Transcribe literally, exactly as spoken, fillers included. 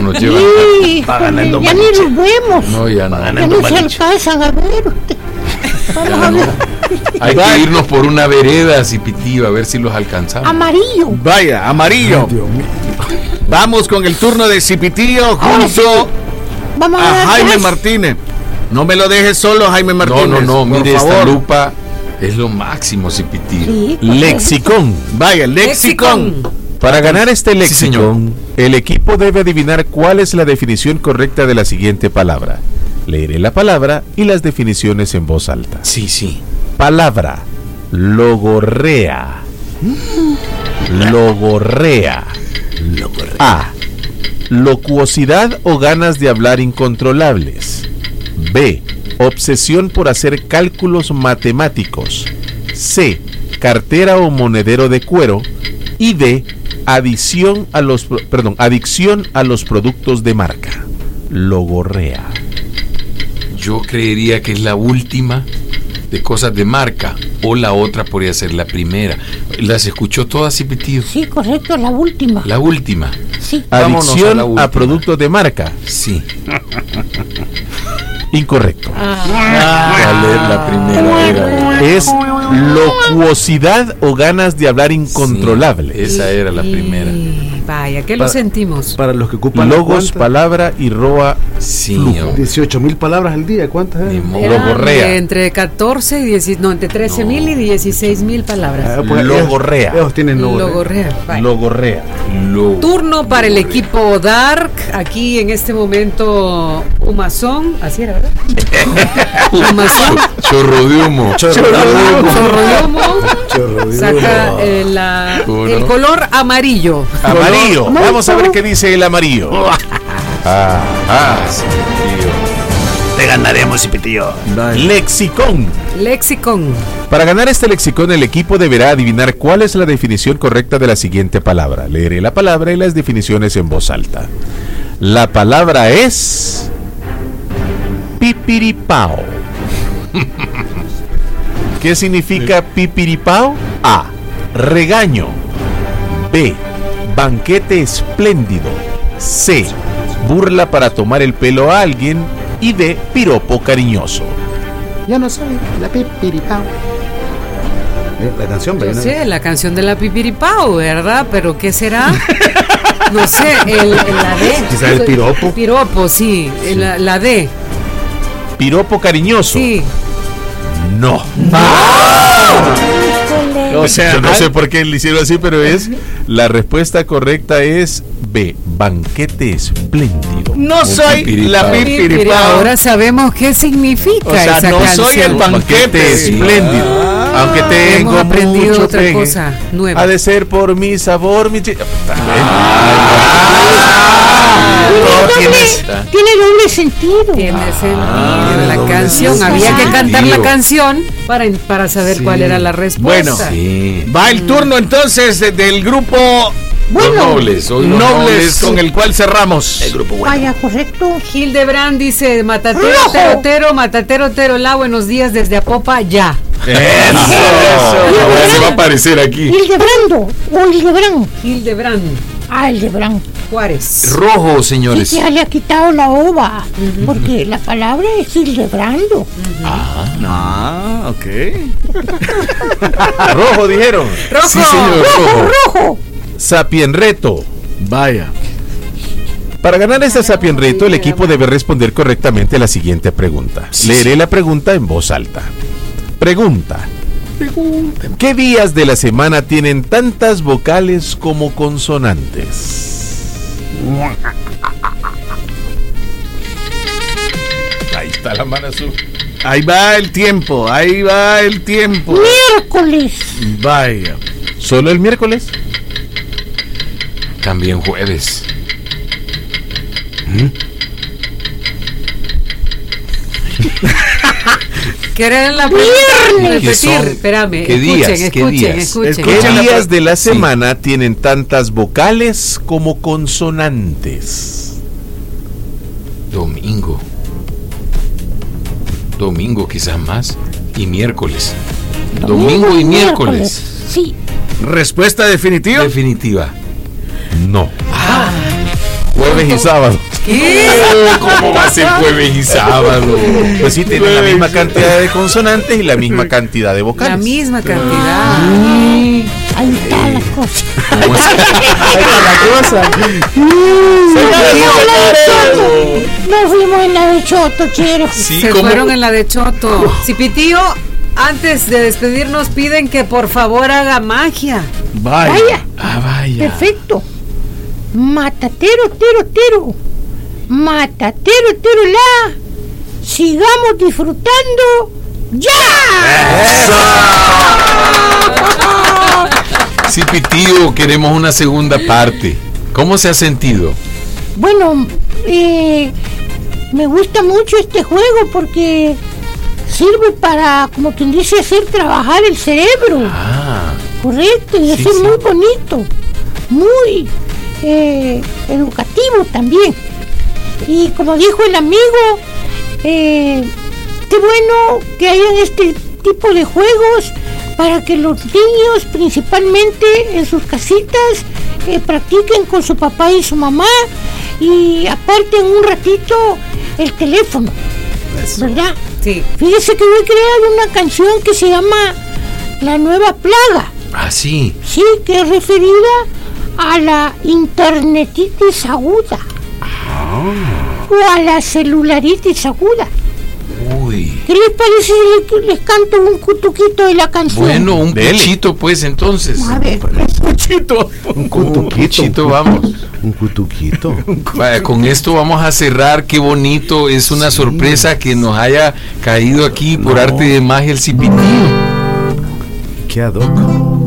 nos llevan. Sí, va ganando ya Maliche. ni los vemos. No, ya no. Ya no se alcanzan a ver usted. Vamos Ya a ver. no. Hay que irnos por una vereda, Cipitío, a ver si los alcanzamos. Amarillo. Vaya, amarillo. Vamos con el turno de Cipitío junto Vamos a, a ver Jaime atrás. Martínez. No me lo dejes solo, Jaime Martínez. No, no, no, por mire, esta favor. lupa es lo máximo, Cipitío. Sí, Lexicón. Vaya, lexicón. Para ganar este Sí, lexicón, el equipo debe adivinar cuál es la definición correcta de la siguiente palabra. Leeré la palabra y las definiciones en voz alta. Sí, sí. Palabra: logorrea. Logorrea. A. Locuosidad o ganas de hablar incontrolables. B. Obsesión por hacer cálculos matemáticos. C. Cartera o monedero de cuero. Y D. Adición a los, pro- perdón, adicción a los productos de marca. Logorrea. Yo creería que es la última de cosas de marca, o la otra podría ser la primera. ¿Las escuchó todas, Cipitío? Sí, correcto, la última. La última. Sí. Vámonos a Adicción la a, última. productos de marca. Sí. Incorrecto. ¿Cuál es la primera? Era? Es locuosidad o ganas de hablar incontrolable. Sí, esa era la primera. Y vaya, que lo Para- sentimos. Para los que ocupan las Logos, cuantas, palabra y roa. Sí, Flujo. hombre. dieciocho mil palabras al día, ¿cuántas Ni eran? modo. Eran Logorrea. de entre catorce y diez, no, entre trece mil y dieciséis mil palabras. Ah, pues, Logorrea. Ellos, ellos tienen logorrea. Logorrea. vaya. Logorrea. Lo- Turno para el equipo Dark. Aquí en este momento, Humazón. Así era, ¿verdad? Humazón. Chorro de humo. Chorro de humo. Chorro de Saca humo. eh, la- ¿Cómo el no? color amarillo. Amarillo. Vamos a ver qué dice el amarillo. Ah, Ah, Cipitío. Te ganaremos, Cipitío. lexicón. Lexicón. Para ganar este lexicón, el equipo deberá adivinar cuál es la definición correcta de la siguiente palabra. Leeré la palabra y las definiciones en voz alta. La palabra es pipiripao. ¿Qué significa pipiripao? A. Regaño. B. Banquete espléndido. C. Burla para tomar el pelo a alguien. Y D. Piropo cariñoso. Ya no soy la pipiripao. Eh, la canción, Yo ¿verdad? sé, la canción de la Pipiripao, ¿verdad? Pero ¿qué será? No sé, el, el- la D. Quizás el piropo. Piropo, sí. el- La, la D. Piropo cariñoso. Sí. No. Híjole. O sea, Yo no al- sé por qué le hicieron así, pero es la respuesta correcta es B. Banquete espléndido. No soy pipiripao. la Pipiripao. pipiripao. Ahora sabemos qué significa O sea, esa no canción. soy el banquete. Banquete espléndido. Ah. Aunque tengo Hemos aprendido mucho otra pegue, cosa nueva. ha de ser por mi sabor, mi chi- Tiene No, doble- tienes- tiene doble sentido. Tiene sentido Ah, la doble canción. sentido. Había que cantar la Sentido. canción para, para saber Sí. cuál era la respuesta. Bueno. Sí. Va el turno entonces de- del grupo Los nobles. Hoy los Nobles con el cual cerramos. Vaya, correcto. Hildebrand dice, matatero, ¡Rojo! tero, tero, matatero, tero, la, buenos días desde Apopa, ya. Ahora se va a aparecer aquí. Hildebrando o Hildebrand. Hildebrand Ah, Hildebrand. Juárez. Rojo, Sí, señores. ya le ha quitado la ova. Porque la palabra es Hildebrando. Ah, ok. Rojo dijeron. Rojo. Sí, señor. Rojo. Rojo. Sapienreto. Vaya. Para ganar este Sapienreto, el equipo debe responder correctamente a la siguiente pregunta. Leeré la pregunta en voz alta. Pregunta. ¿Qué días de la semana tienen tantas vocales como consonantes? Ahí está la mano azul. Ahí va el tiempo, ahí va el tiempo. Miércoles. Vaya. ¿Solo el miércoles? También jueves. ¿Quieren la pregunta? Viernes. ¿Qué Repetir, son? espérame, ¿Qué escuchen, días? ¿Qué escuchen, días? escuchen. ¿Qué Escuchen la días pre- de la Sí. semana tienen tantas vocales como consonantes? Domingo. Domingo quizás más. Y miércoles. Domingo y miércoles. Sí. Respuesta definitiva. Definitiva. No. Jueves y sábado. ¿Qué? ¿Cómo va a ser jueves y sábado? Pues sí, tienen la misma cantidad de consonantes y la misma cantidad de La vocales. misma cantidad. Ahí está la cosa. ¿Cómo se- Ahí está la cosa. Nos fuimos en la de Choto, quiero. Sí, Se ¿cómo? fueron en la de Choto. Cipitío, antes de despedirnos, piden que por favor haga magia. Vaya. Vaya, Ah, vaya. perfecto. Matatero, tero, tero. Matatero, tero, la. Sigamos disfrutando. ¡Ya! Sí, Pitío, queremos una segunda parte. ¿Cómo se ha sentido? Bueno, eh, me gusta mucho este juego porque sirve para, como quien dice, hacer trabajar el cerebro. Ah, Correcto, y Sí, eso es sí. muy bonito, muy eh, educativo también. Y como dijo el amigo, eh, qué bueno que hayan este tipo de juegos para que los niños, principalmente en sus casitas, eh, practiquen con su papá y su mamá y aparten un ratito el teléfono, ¿verdad? Sí. Fíjese que voy a crear una canción que se llama La Nueva Plaga. ah, sí. Sí, que es referida a la internetitis aguda o a la celularitis aguda. Uy. ¿Qué les parece si les, les canto un cutuquito de la canción? Bueno, un Dele. cuchito, pues, entonces. A ver, Cuchito. Un cuchito, vamos. Un cutuquito. Vaya, con esto vamos a cerrar. Qué bonito. Es una sorpresa que nos haya caído aquí por No. arte de magia el Cipitío. Qué ad hoc.